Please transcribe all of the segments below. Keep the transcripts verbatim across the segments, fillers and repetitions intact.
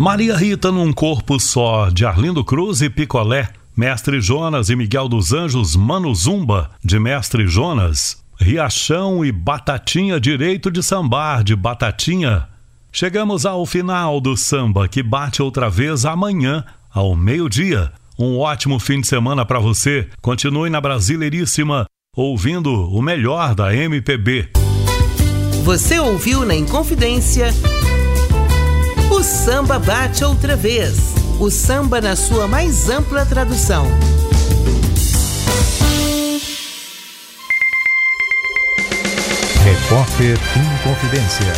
Maria Rita num corpo só, de Arlindo Cruz e Picolé. Mestre Jonas e Miguel dos Anjos, Mano Zumba, de Mestre Jonas. Riachão e Batatinha, Direito de Sambar, de Batatinha. Chegamos ao final do samba, que bate outra vez amanhã, ao meio-dia. Um ótimo fim de semana para você. Continue na Brasileiríssima, ouvindo o melhor da M P B. Você ouviu na Inconfidência o Samba Bate Outra Vez. O samba na sua mais ampla tradução. Repórter Inconfidência.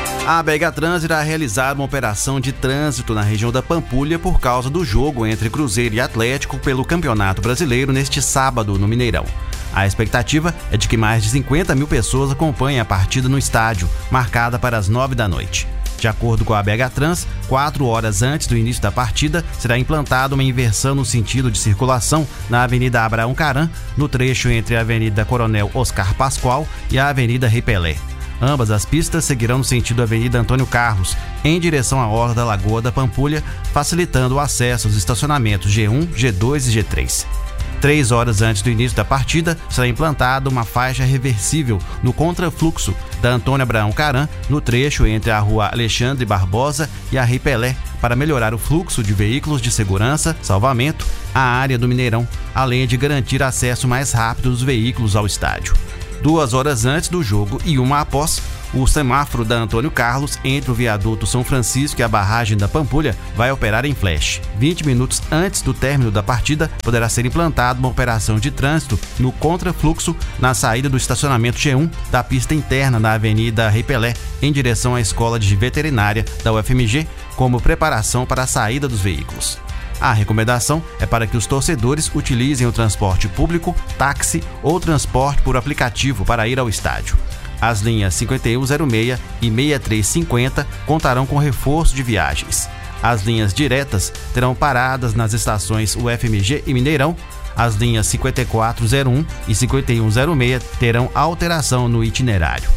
A B H Trans irá realizar uma operação de trânsito na região da Pampulha por causa do jogo entre Cruzeiro e Atlético pelo Campeonato Brasileiro neste sábado no Mineirão. A expectativa é de que mais de cinquenta mil pessoas acompanhem a partida no estádio, marcada para as nove da noite. De acordo com a B H Trans, quatro horas antes do início da partida, será implantada uma inversão no sentido de circulação na Avenida Abraão Caram, no trecho entre a Avenida Coronel Oscar Pascoal e a Avenida Rei Pelé. Ambas as pistas seguirão no sentido Avenida Antônio Carlos, em direção à Orla da Lagoa da Pampulha, facilitando o acesso aos estacionamentos G um, G dois e G três. Três horas antes do início da partida, será implantada uma faixa reversível no contrafluxo da Antônio Abraão Caram, no trecho entre a Rua Alexandre Barbosa e a Rei Pelé, para melhorar o fluxo de veículos de segurança, salvamento, à área do Mineirão, além de garantir acesso mais rápido dos veículos ao estádio. Duas horas antes do jogo e uma após, o semáforo da Antônio Carlos entre o viaduto São Francisco e a barragem da Pampulha vai operar em flash. vinte minutos antes do término da partida, poderá ser implantada uma operação de trânsito no contrafluxo na saída do estacionamento G um da pista interna na Avenida Rei Pelé, em direção à Escola de Veterinária da U F M G, como preparação para a saída dos veículos. A recomendação é para que os torcedores utilizem o transporte público, táxi ou transporte por aplicativo para ir ao estádio. As linhas cinquenta e um zero seis e sessenta e três cinquenta contarão com reforço de viagens. As linhas diretas terão paradas nas estações U F M G e Mineirão. As linhas cinquenta e quatro zero um e cinquenta e um zero seis terão alteração no itinerário.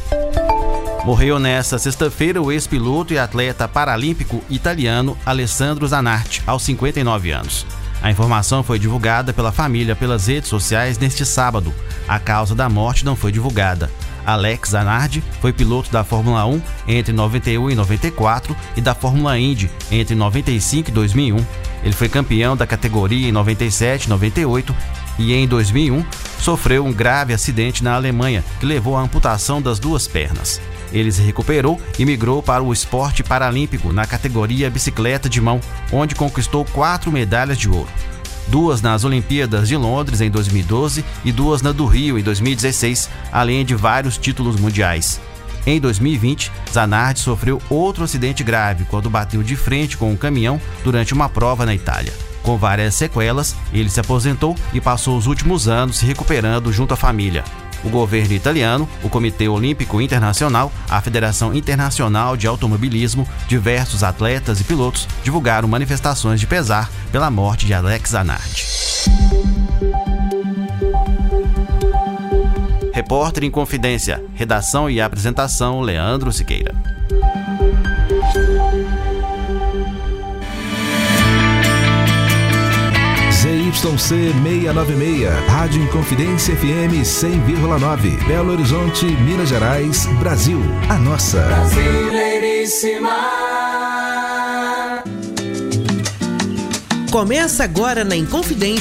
Morreu nesta sexta-feira o ex-piloto e atleta paralímpico italiano Alessandro Zanardi, aos cinquenta e nove anos. A informação foi divulgada pela família pelas redes sociais neste sábado. A causa da morte não foi divulgada. Alex Zanardi foi piloto da Fórmula um entre noventa e um e noventa e quatro e da Fórmula Indy entre noventa e cinco e dois mil e um. Ele foi campeão da categoria em noventa e sete e noventa e oito e em dois mil e um sofreu um grave acidente na Alemanha que levou à amputação das duas pernas. Ele se recuperou e migrou para o esporte paralímpico na categoria bicicleta de mão, onde conquistou quatro medalhas de ouro. Duas nas Olimpíadas de Londres em dois mil e doze e duas na do Rio em dois mil e dezesseis, além de vários títulos mundiais. Em dois mil e vinte, Zanardi sofreu outro acidente grave quando bateu de frente com um caminhão durante uma prova na Itália. Com várias sequelas, ele se aposentou e passou os últimos anos se recuperando junto à família. O governo italiano, o Comitê Olímpico Internacional, a Federação Internacional de Automobilismo, diversos atletas e pilotos divulgaram manifestações de pesar pela morte de Alex Zanardi. Repórter Inconfidência, redação e apresentação Leandro Siqueira. Z Y C seiscentos e noventa e seis, Rádio Inconfidência F M cem vírgula nove, Belo Horizonte, Minas Gerais, Brasil, a nossa. Brasileiríssima. Começa agora na Inconfidência